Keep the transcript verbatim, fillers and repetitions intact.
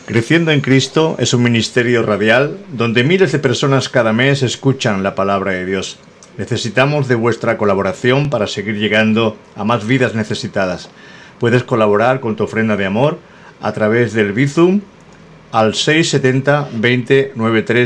Creciendo en Cristo es un ministerio radial donde miles de personas cada mes escuchan la palabra de Dios. Necesitamos de vuestra colaboración para seguir llegando a más vidas necesitadas. Puedes colaborar con tu ofrenda de amor a través del Bizum al seis setenta veinte noventa y tres